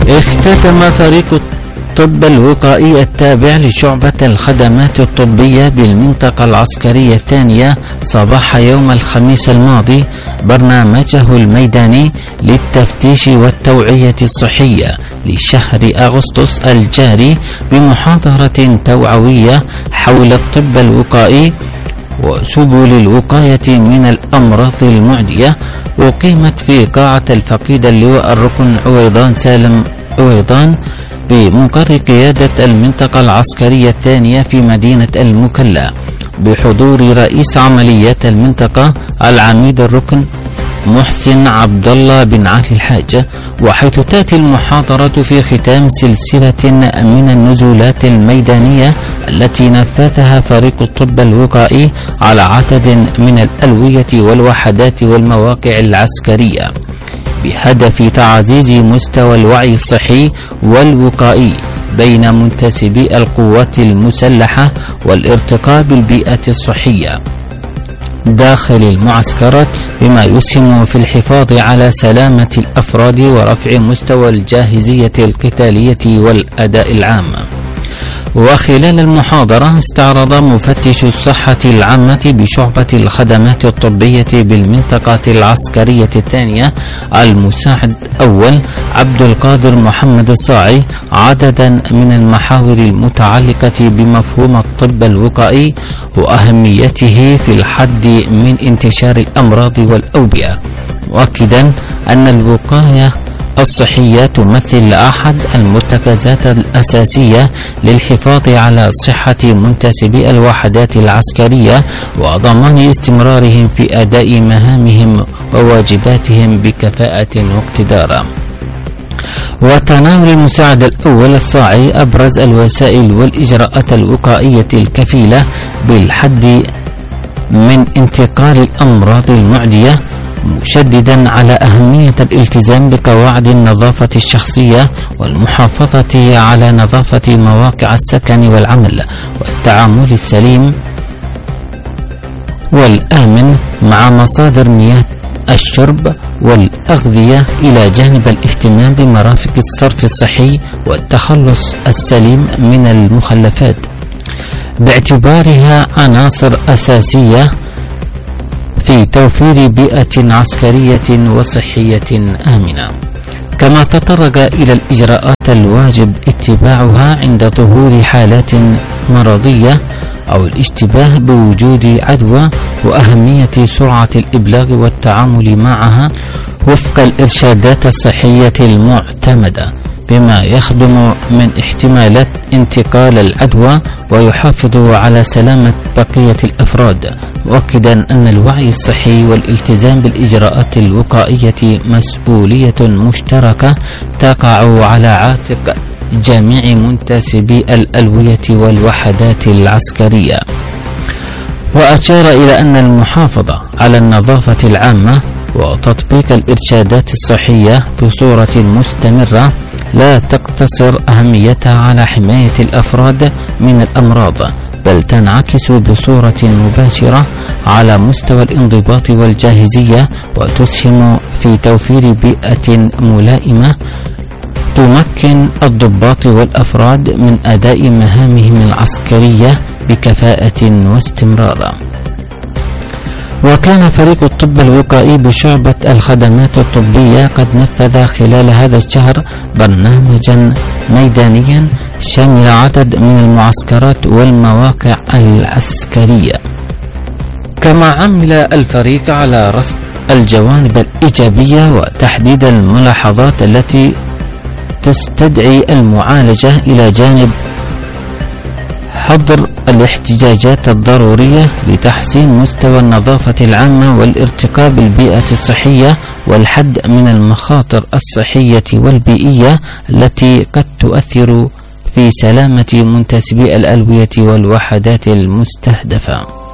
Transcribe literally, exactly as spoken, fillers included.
اختتم فريق الطب الوقائي التابع لشعبة الخدمات الطبية بالمنطقة العسكرية الثانية صباح يوم الخميس الماضي برنامجه الميداني للتفتيش والتوعية الصحية لشهر أغسطس الجاري بمحاضرة توعوية حول الطب الوقائي وسبل الوقاية من الأمراض المعدية، وقيمت في قاعة الفقيد اللواء الركن عويضان سالم عويضان بمقر قيادة المنطقة العسكرية الثانية في مدينة المكلا بحضور رئيس عمليات المنطقة العميد الركن محسن عبد الله بن علي الحاج. وحيث تأتي المحاضرة في ختام سلسلة من النزولات الميدانية التي نفذها فريق الطب الوقائي على عدد من الألوية والوحدات والمواقع العسكرية بهدف تعزيز مستوى الوعي الصحي والوقائي بين منتسبي القوات المسلحة والارتقاء بالبيئة الصحية داخل المعسكرات، بما يسهم في الحفاظ على سلامة الأفراد ورفع مستوى الجاهزية القتالية والأداء العام. وخلال المحاضرة استعرض مفتش الصحة العامة بشعبة الخدمات الطبية بالمنطقة العسكرية الثانية المساعد أول عبد القادر محمد الصاعي عددا من المحاور المتعلقة بمفهوم الطب الوقائي وأهميته في الحد من انتشار الأمراض والأوبئة، مؤكدا أن الوقاية الصحية تمثل أحد المرتكزات الأساسية للحفاظ على صحة منتسبي الوحدات العسكرية وضمان استمرارهم في أداء مهامهم وواجباتهم بكفاءة واقتدار. وتناول المساعد الأول الصاعي أبرز الوسائل والإجراءات الوقائية الكفيلة بالحد من انتقال الأمراض المعدية، مشددا على أهمية الالتزام بقواعد النظافة الشخصية والمحافظة على نظافة مواقع السكن والعمل والتعامل السليم والآمن مع مصادر مياه الشرب والأغذية، إلى جانب الاهتمام بمرافق الصرف الصحي والتخلص السليم من المخلفات باعتبارها عناصر أساسية في توفير بيئة عسكرية وصحية آمنة. كما تطرق إلى الإجراءات الواجب اتباعها عند ظهور حالات مرضية أو الاشتباه بوجود عدوى، وأهمية سرعة الإبلاغ والتعامل معها وفق الإرشادات الصحية المعتمدة، بما يخدم من احتمالات انتقال العدوى ويحافظ على سلامة بقية الأفراد، مؤكدا أن الوعي الصحي والالتزام بالإجراءات الوقائية مسؤولية مشتركة تقع على عاتق جميع منتسبي الألوية والوحدات العسكرية. وأشار إلى أن المحافظة على النظافة العامة وتطبيق الإرشادات الصحية بصورة مستمرة لا تقتصر أهميتها على حماية الأفراد من الأمراض، بل تنعكس بصورة مباشرة على مستوى الانضباط والجاهزية، وتسهم في توفير بيئة ملائمة تمكن الضباط والأفراد من أداء مهامهم العسكرية بكفاءة واستمرار. وكان فريق الطب الوقائي بشعبة الخدمات الطبية قد نفذ خلال هذا الشهر برنامجا ميدانيا شامل عدد من المعسكرات والمواقع العسكرية. كما عمل الفريق على رصد الجوانب الإيجابية وتحديد الملاحظات التي تستدعي المعالجة، إلى جانب حظر الاحتجاجات الضرورية لتحسين مستوى النظافة العامة والارتقاء بالبيئة الصحية والحد من المخاطر الصحية والبيئية التي قد تؤثر في سلامة منتسبي الألوية والوحدات المستهدفة.